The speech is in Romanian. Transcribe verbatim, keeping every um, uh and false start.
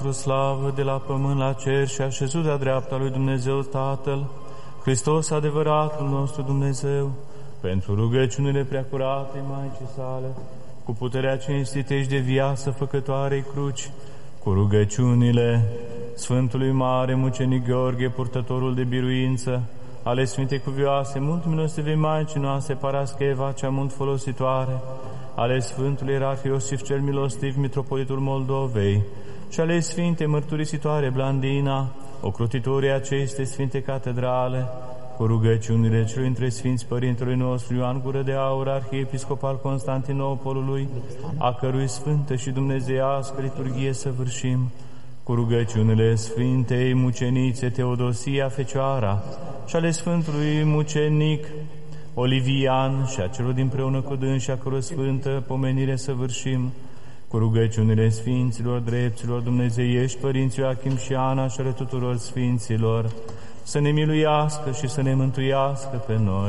slavă de la pământ la cer și așezut de-a dreapta lui Dumnezeu Tatăl, Hristos adevăratul nostru Dumnezeu, pentru rugăciunile preacurate Maicii sale, cu puterea cinstitei și de viață făcătoarei cruci, cu rugăciunile Sfântului Mare Mucenic Gheorghe, purtătorul de biruință, ale Sfintei Cuvioase, mult milostivei Maicii noastre, Parascheva, cea mult folositoare, ale Sfântului Ierarh Iosif cel milostiv, Mitropolitul Moldovei, și ale Sfintei Mărturisitoare Blandina, ocrotitorii acestei Sfinte Catedrale, cu rugăciunile celui între Sfinți Părintelui nostru Ioan Gură de Aur, arhiepiscop al Constantinopolului, a cărui sfântă și dumnezeiască liturghie săvârșim, cu rugăciunile Sfintei Mucenițe Teodosia Fecioara și ale Sfântului Mucenic Olivian și a celor dinpreună cu dânsi, a căror sfântă pomenire săvârșim, cu rugăciunile Sfinților, drepților dumnezeiești, Părinții Ioachim și Ana și ale tuturor Sfinților, să ne miluiască și să ne mântuiască pe noi.